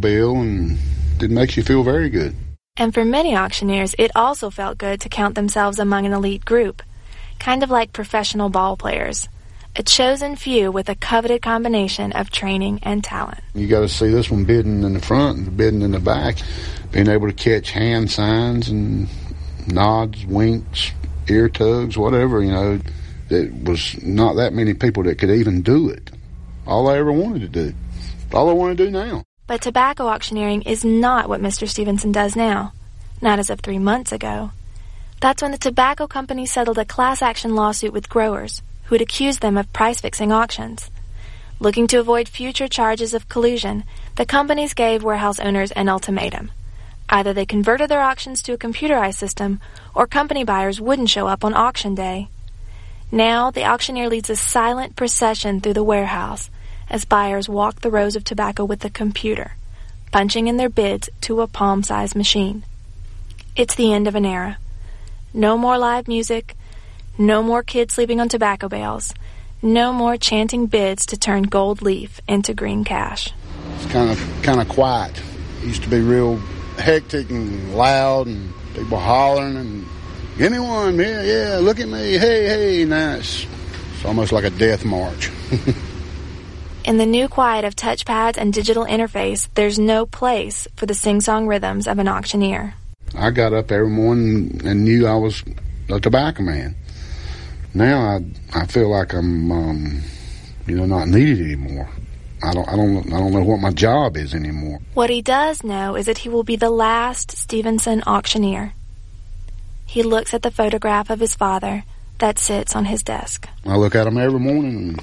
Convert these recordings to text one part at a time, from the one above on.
bill, and it makes you feel very good. And for many auctioneers, it also felt good to count themselves among an elite group, kind of like professional ball players, a chosen few with a coveted combination of training and talent. You got to see this one bidding in the front and bidding in the back, being able to catch hand signs and nods, winks, ear tugs, whatever, There was not that many people that could even do it. All they ever wanted to do. All they want to do now. But tobacco auctioneering is not what Mr. Stevenson does now. Not as of 3 months ago. That's when the tobacco company settled a class action lawsuit with growers who had accused them of price-fixing auctions. Looking to avoid future charges of collusion, the companies gave warehouse owners an ultimatum. Either they converted their auctions to a computerized system, or company buyers wouldn't show up on auction day. Now, the auctioneer leads a silent procession through the warehouse as buyers walk the rows of tobacco with the computer, punching in their bids to a palm-sized machine. It's the end of an era. No more live music, no more kids sleeping on tobacco bales, no more chanting bids to turn gold leaf into green cash. It's kind of quiet. It used to be real hectic and loud, and people hollering and give me one, yeah, look at me, hey. Now it's almost like a death march. In the new quiet of touchpads and digital interface, there's no place for the sing-song rhythms of an auctioneer. I got up every morning and knew I was a tobacco man. Now I feel like I'm, not needed anymore. I don't know what my job is anymore. What he does know is that he will be the last Stevenson auctioneer. He looks at the photograph of his father that sits on his desk. I look at him every morning,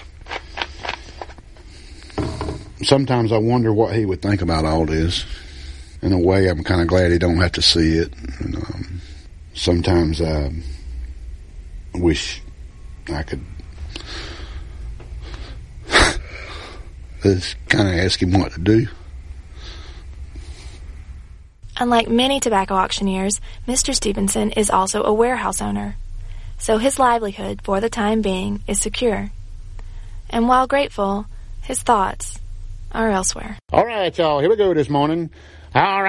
and sometimes I wonder what he would think about all this. In a way, I'm kind of glad he don't have to see it. And, sometimes I wish I could just kind of ask him what to do. Unlike many tobacco auctioneers, Mr. Stevenson is also a warehouse owner, so his livelihood, for the time being, is secure. And while grateful, his thoughts are elsewhere. All right, y'all, here we go this morning. All right.